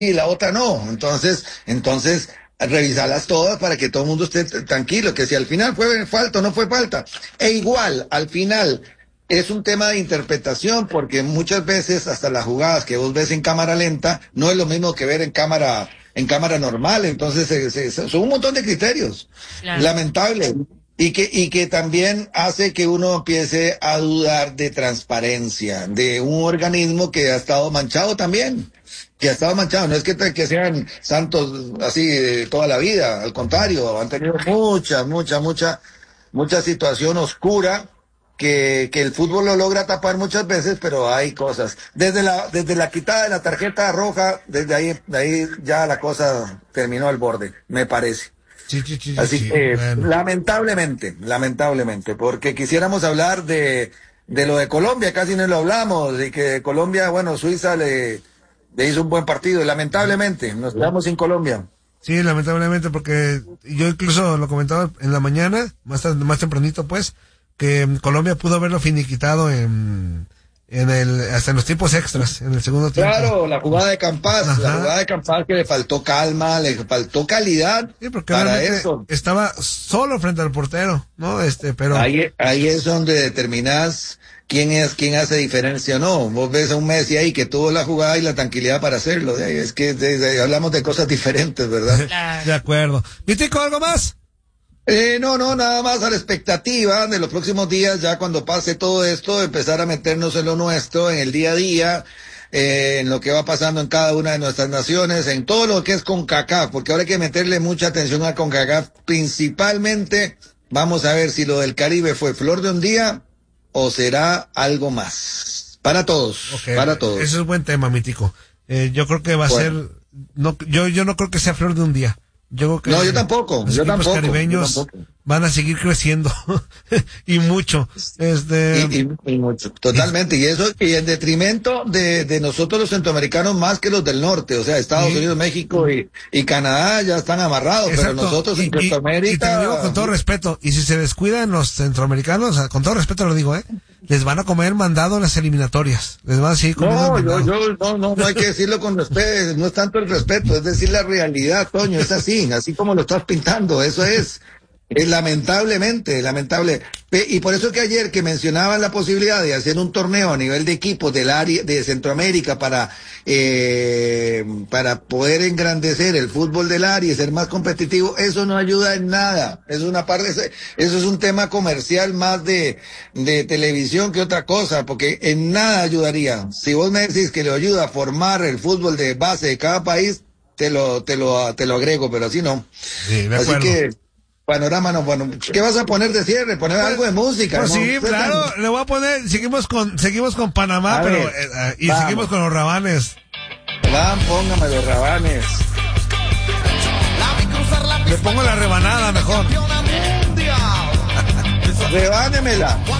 y la otra no. Entonces, revisarlas todas para que todo el mundo esté tranquilo, que si al final fue falta o no fue falta. E igual, al final, es un tema de interpretación, porque muchas veces hasta las jugadas que vos ves en cámara lenta no es lo mismo que ver en cámara normal. Entonces, son un montón de criterios. Claro. Lamentable. Y que también hace que uno empiece a dudar de transparencia, de un organismo que ha estado manchado también, que ha estado manchado. No es que sean santos así toda la vida, al contrario, han tenido mucha situación oscura que el fútbol lo logra tapar muchas veces, pero hay cosas. Desde la quitada de la tarjeta roja, de ahí ya la cosa terminó al borde, me parece. Sí, Así que, bueno. lamentablemente, porque quisiéramos hablar de lo de Colombia, casi no lo hablamos, y que Colombia, bueno, Suiza le hizo un buen partido, y lamentablemente, nos quedamos sin Colombia. Sí, lamentablemente, porque yo incluso lo comentaba en la mañana, más tempranito pues, que Colombia pudo haberlo finiquitado hasta en los tiempos extras, en el segundo tiempo. Claro, la jugada de Campas, que le faltó calma, le faltó calidad Sí, porque para realmente eso. estaba solo frente al portero, ¿no? Pero Ahí es donde determinás quién hace diferencia o no. Vos ves a un Messi ahí que tuvo la jugada y la tranquilidad para hacerlo. Es que hablamos de cosas diferentes, ¿verdad? Claro. de acuerdo. ¿Vitico, algo más? No, nada más a la expectativa de los próximos días, ya cuando pase todo esto, empezar a meternos en lo nuestro, en el día a día, en lo que va pasando en cada una de nuestras naciones, en todo lo que es CONCACAF, porque ahora hay que meterle mucha atención a CONCACAF. Principalmente, vamos a ver si lo del Caribe fue flor de un día o será algo más. Para todos, Okay. para todos. Ese es buen tema, Mítico. Yo creo que va a ser, no, yo no creo que sea flor de un día. Yo creo que yo tampoco. Los equipos caribeños van a seguir creciendo y mucho. Y mucho, totalmente. Y eso, y en detrimento de nosotros los centroamericanos más que los del norte. O sea, Estados Unidos, México y Canadá ya están amarrados. Exacto. Pero nosotros en Centroamérica. Y te lo digo con todo respeto. Y si se descuidan los centroamericanos, con todo respeto lo digo, les van a comer mandado en las eliminatorias. Les van a seguir comiendo mandado. No hay que decirlo con respeto. No es tanto el respeto, es decir la realidad, Toño. Es así como lo estás pintando. Eso es. Lamentable. Y por eso que ayer que mencionaban la posibilidad de hacer un torneo a nivel de equipos del área de Centroamérica para poder engrandecer el fútbol del área y ser más competitivo, eso no ayuda en nada. Es una parte, eso es un tema comercial más de televisión que otra cosa, porque en nada ayudaría. Si vos me decís que le ayuda a formar el fútbol de base de cada país, te lo agrego, pero así no. Sí, de acuerdo. Así que panorama no, bueno, ¿qué vas a poner de cierre? Poner algo de música. Pues sí, claro, le voy a poner, seguimos con Panamá, A pero ver, y seguimos con los Rabanes. Póngame los Rabanes. Le pongo la rebanada mejor. Rebánemela.